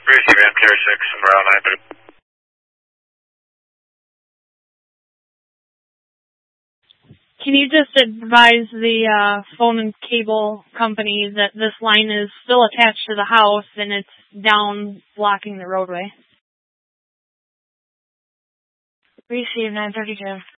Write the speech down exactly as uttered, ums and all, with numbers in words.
Receive M T R six and route nine thirty. Can you just advise the uh, phone and cable company that this line is still attached to the house and it's down blocking the roadway? Receive nine thirty-two.